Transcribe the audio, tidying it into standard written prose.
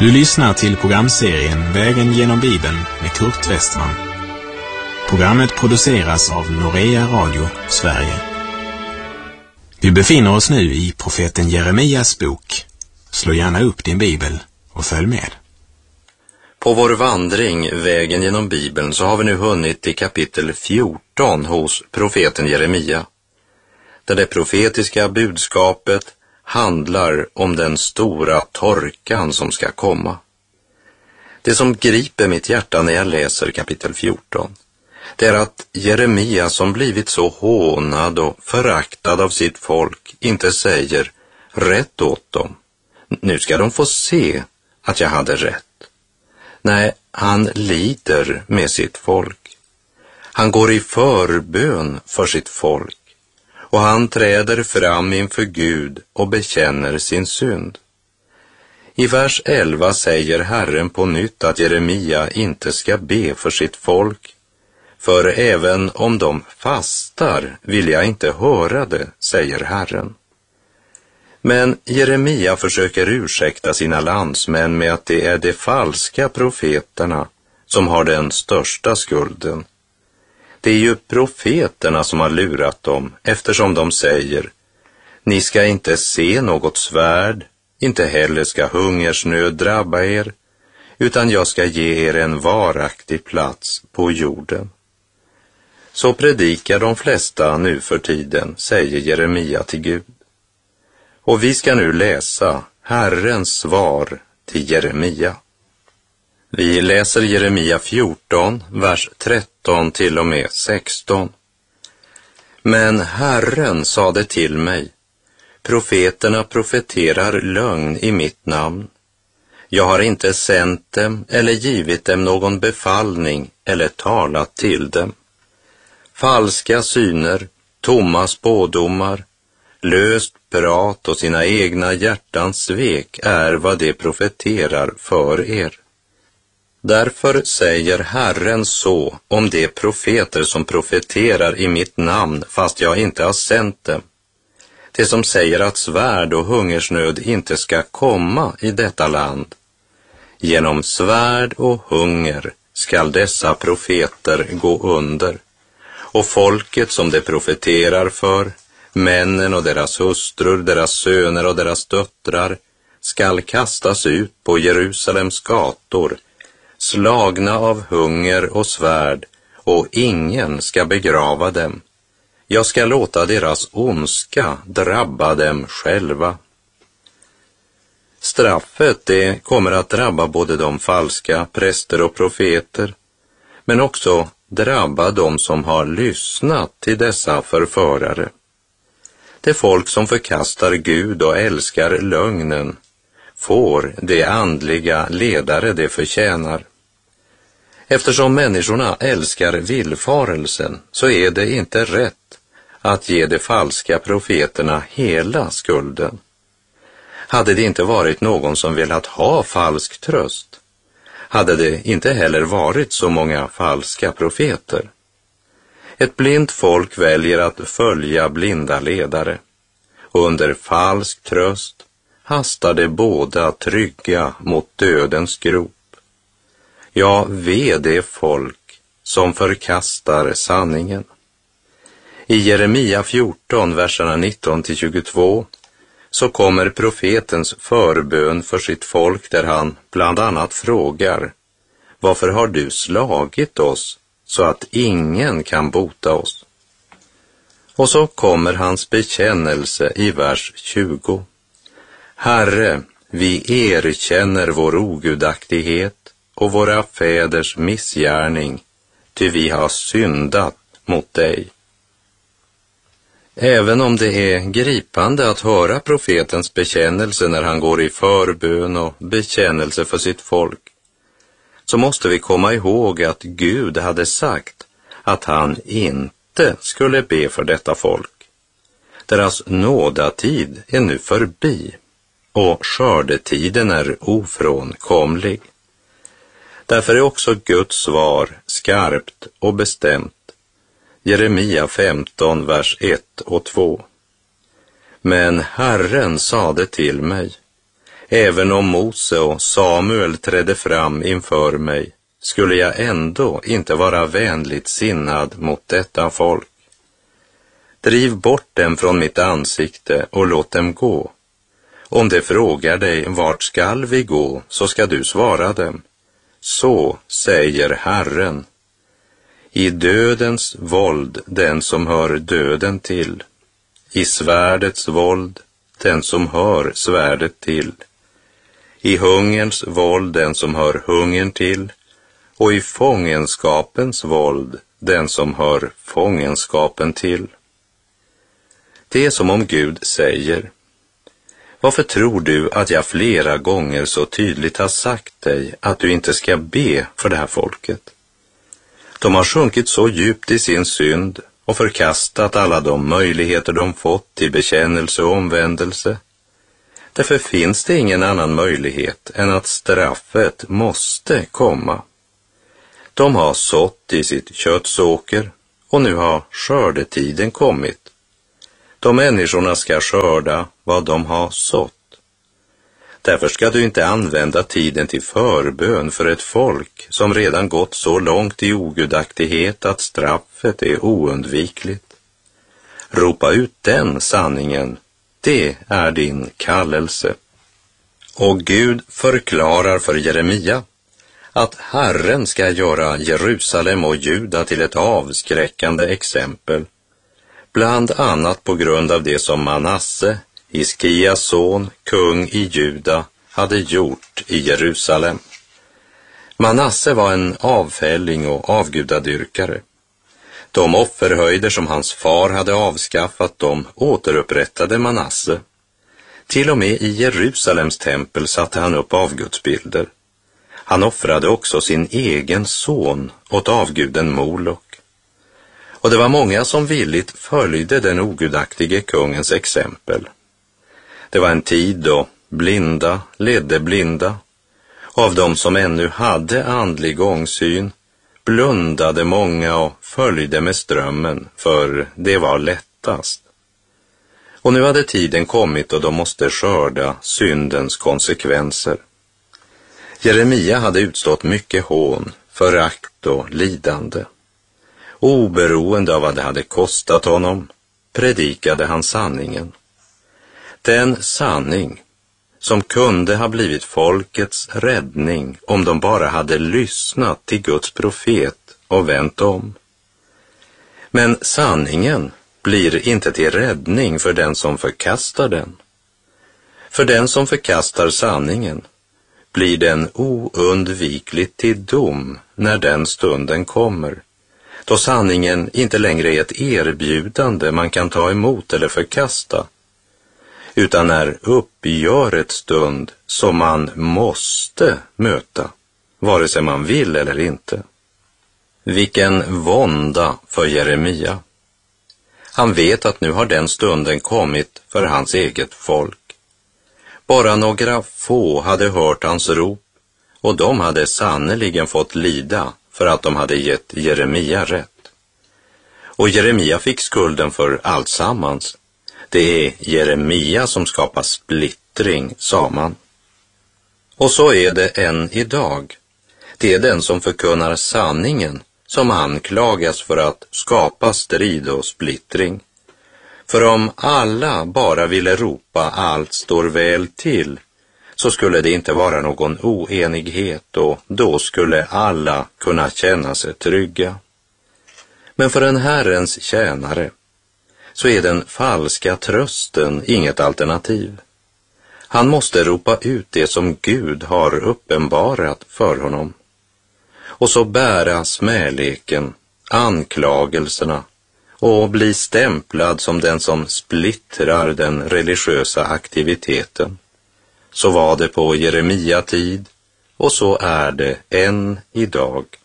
Du lyssnar till programserien Vägen genom Bibeln med Kurt Westman. Programmet produceras av Norea Radio, Sverige. Vi befinner oss nu i profeten Jeremias bok. Slå gärna upp din bibel och följ med. På vår vandring Vägen genom Bibeln så har vi nu hunnit till kapitel 14 hos profeten Jeremia. Där det profetiska budskapet handlar om den stora torkan som ska komma. Det som griper mitt hjärta när jag läser kapitel 14, det är att Jeremia, som blivit så hånad och föraktad av sitt folk, inte säger rätt åt dem. Nu ska de få se att jag hade rätt. Nej, han lider med sitt folk. Han går i förbön för sitt folk. Och han träder fram inför Gud och bekänner sin synd. I vers 11 säger Herren på nytt att Jeremia inte ska be för sitt folk. För även om de fastar vill jag inte höra det, säger Herren. Men Jeremia försöker ursäkta sina landsmän med att det är de falska profeterna som har den största skulden. Det är ju profeterna som har lurat dem, eftersom de säger: ni ska inte se något svärd, inte heller ska hungersnöd drabba er, utan jag ska ge er en varaktig plats på jorden. Så predikar de flesta nu för tiden, säger Jeremia till Gud. Och vi ska nu läsa Herrens svar till Jeremia. Vi läser Jeremia 14, vers 13 till och med 16. Men Herren sade till mig: profeterna profeterar lögn i mitt namn. Jag har inte sänt dem eller givit dem någon befallning eller talat till dem. Falska syner, tomma spådomar, löst prat och sina egna hjärtans svek är vad de profeterar för er. Därför säger Herren så om de profeter som profeterar i mitt namn fast jag inte har sänt dem. Det som säger att svärd och hungersnöd inte ska komma i detta land. Genom svärd och hunger skall dessa profeter gå under. Och folket som de profeterar för, männen och deras hustrur, deras söner och deras döttrar, skall kastas ut på Jerusalems gator, slagna av hunger och svärd, och ingen ska begrava dem. Jag ska låta deras ondska drabba dem själva. Straffet, det kommer att drabba både de falska präster och profeter, men också drabba de som har lyssnat till dessa förförare. Det folk som förkastar Gud och älskar lögnen får de andliga ledare de förtjänar. Eftersom människorna älskar villfarelsen så är det inte rätt att ge de falska profeterna hela skulden. Hade det inte varit någon som velat ha falsk tröst, hade det inte heller varit så många falska profeter. Ett blint folk väljer att följa blinda ledare, och under falsk tröst hastar de båda trygga mot dödens grop. Ja, ve det folk som förkastar sanningen. I Jeremia 14, verserna 19-22, så kommer profetens förbön för sitt folk där han bland annat frågar: varför har du slagit oss så att ingen kan bota oss? Och så kommer hans bekännelse i vers 20. Herre, vi erkänner vår ogudaktighet och våra fäders missgärning, ty vi har syndat mot dig. Även om det är gripande att höra profetens bekännelse när han går i förbön och bekännelse för sitt folk, så måste vi komma ihåg att Gud hade sagt att han inte skulle be för detta folk. Deras nådatid är nu förbi och skördetiden är ofrånkomlig. Därför är också Guds svar skarpt och bestämt. Jeremia 15, vers 1 och 2. Men Herren sade till mig: Även om Mose och Samuel trädde fram inför mig, skulle jag ändå inte vara vänligt sinnad mot detta folk. Driv bort dem från mitt ansikte och låt dem gå. Om de frågar dig, vart skall vi gå, så ska du svara dem. Så säger Herren. I dödens våld den som hör döden till. I svärdets våld den som hör svärdet till. I hungerns våld den som hör hungern till. Och i fångenskapens våld den som hör fångenskapen till. Det är som om Gud säger: varför tror du att jag flera gånger så tydligt har sagt dig att du inte ska be för det här folket? De har sjunkit så djupt i sin synd och förkastat alla de möjligheter de fått till bekännelse och omvändelse. Därför finns det ingen annan möjlighet än att straffet måste komma. De har sått i sitt köttsåker och nu har skördetiden kommit. De människorna ska skörda vad de har sått. Därför ska du inte använda tiden till förbön för ett folk som redan gått så långt i ogudaktighet att straffet är oundvikligt. Ropa ut den sanningen, det är din kallelse. Och Gud förklarar för Jeremia att Herren ska göra Jerusalem och Juda till ett avskräckande exempel. Bland annat på grund av det som Manasse, Hiskias son, kung i Juda, hade gjort i Jerusalem. Manasse var en avfälling och avgudadyrkare. De offerhöjder som hans far hade avskaffat, de återupprättade Manasse. Till och med i Jerusalems tempel satte han upp avgudsbilder. Han offrade också sin egen son åt avguden Molok. Och det var många som villigt följde den ogudaktige kungens exempel. Det var en tid då blinda ledde blinda. Av dem som ännu hade andlig ångsyn blundade många och följde med strömmen, för det var lättast. Och nu hade tiden kommit och de måste skörda syndens konsekvenser. Jeremia hade utstått mycket hån, förakt och lidande. Oberoende av vad det hade kostat honom predikade han sanningen. Den sanning som kunde ha blivit folkets räddning om de bara hade lyssnat till Guds profet och vänt om. Men sanningen blir inte till räddning för den som förkastar den. För den som förkastar sanningen blir den oundvikligt till dom när den stunden kommer, då sanningen inte längre är ett erbjudande man kan ta emot eller förkasta, utan är uppgörets stund som man måste möta, vare sig man vill eller inte. Vilken vånda för Jeremia. Han vet att nu har den stunden kommit för hans eget folk. Bara några få hade hört hans rop, och de hade sannoliken fått lida för att de hade gett Jeremia rätt. Och Jeremia fick skulden för allt sammans. Det är Jeremia som skapar splittring, sa man. Och så är det än idag. Det är den som förkunnar sanningen som anklagas för att skapa strid och splittring. För om alla bara ville ropa allt står väl till, så skulle det inte vara någon oenighet, och då skulle alla kunna känna sig trygga. Men för en Herrens tjänare så är den falska trösten inget alternativ. Han måste ropa ut det som Gud har uppenbarat för honom. Och så bära smäleken, anklagelserna och bli stämplad som den som splittrar den religiösa aktiviteten. Så var det på Jeremia tid, och så är det än idag.